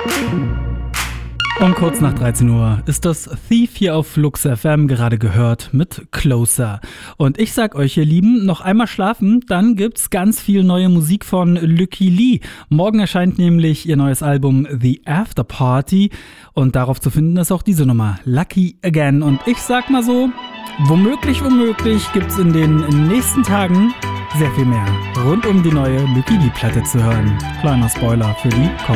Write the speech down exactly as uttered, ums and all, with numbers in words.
Um kurz nach dreizehn Uhr ist das Thief hier auf Flux F M gerade gehört mit Closer. Und ich sag euch, ihr Lieben, noch einmal schlafen, dann gibt's ganz viel neue Musik von Lykke Li. Morgen erscheint nämlich ihr neues Album The After Party und darauf zu finden ist auch diese Nummer, Lucky Again. Und ich sag mal so, womöglich, womöglich gibt's in den nächsten Tagen sehr viel mehr rund um die neue Lykke Li Platte zu hören. Kleiner Spoiler für die kommende